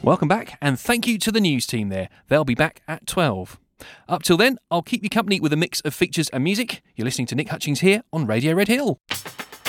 Welcome back, and thank you to the news team there. They'll be back at 12. Up till then, I'll keep you company with a mix of features and music. You're listening to Nick Hutchings here on Radio Red Hill.